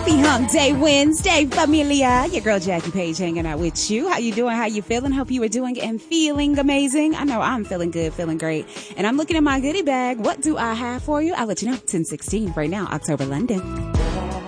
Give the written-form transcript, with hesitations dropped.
Happy Hump Day Wednesday, familia. Your girl Jackie Page hanging out with you. How you doing? How you feeling? Hope you are doing and feeling amazing. I know I'm feeling good, feeling great. And I'm looking at my goodie bag. What do I have for you? I'll let you know. 10/16 right now, October London.